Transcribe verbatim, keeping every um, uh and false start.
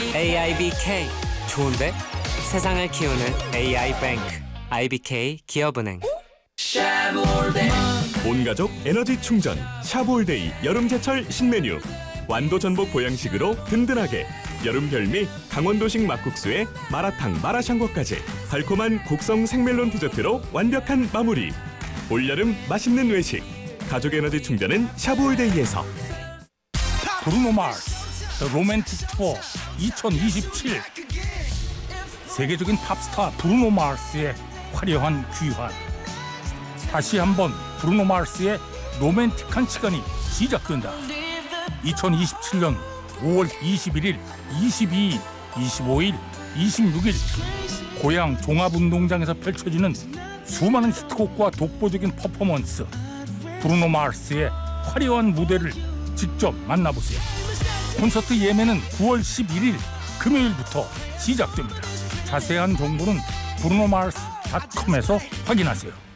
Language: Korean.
에이아이비케이 좋은데? 세상을 키우는 에이아이뱅크 아이비케이 기업은행. 온가족 에너지 충전 샤브올데이 여름제철 신메뉴. 완도 전복 보양식으로 든든하게. 여름 별미 강원도식 막국수에 마라탕 마라샹궈까지 달콤한 곡성 생멜론 디저트로 완벽한 마무리. 올여름 맛있는 외식. 가족 에너지 충전은 샤브올데이에서. 브루노 마스 The Romantic Tour 이천이십칠. 세계적인 팝스타 브루노 마스의 화려한 귀환. 다시 한번 브루노 마스의 로맨틱한 시간이 시작된다. 이천이십칠년 오월 이십일일, 이십이일, 이십오일, 이십육일 고향 종합운동장에서 펼쳐지는 수많은 히트곡과 독보적인 퍼포먼스. 브루노 마스의 화려한 무대를 직접 만나보세요. 콘서트 예매는 구월 십일일 금요일부터 시작됩니다. 자세한 정보는 브루노마스 닷컴에서 확인하세요.